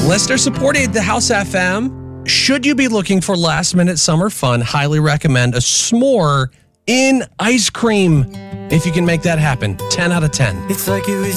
Listener supported the House FM. Should you be looking for last-minute summer fun, highly recommend a s'more in ice cream. If you can make that happen, 10 out of 10. It's like it was